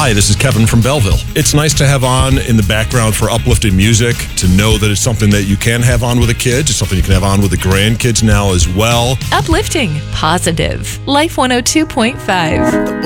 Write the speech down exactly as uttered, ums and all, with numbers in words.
Hi, this is Kevin from Belleville. It's nice to have on in the background for uplifting music, to know that it's something that you can have on with the kids. It's something you can have on with the grandkids now as well. Uplifting, positive. Life one oh two point five.